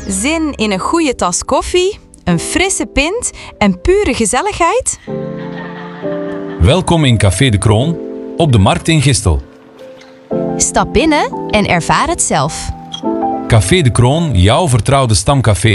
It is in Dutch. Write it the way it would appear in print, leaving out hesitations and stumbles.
Zin in een goede tas koffie, een frisse pint en pure gezelligheid? Welkom in Café de Kroon op de Markt in Gistel. Stap binnen en ervaar het zelf. Café de Kroon, jouw vertrouwde stamcafé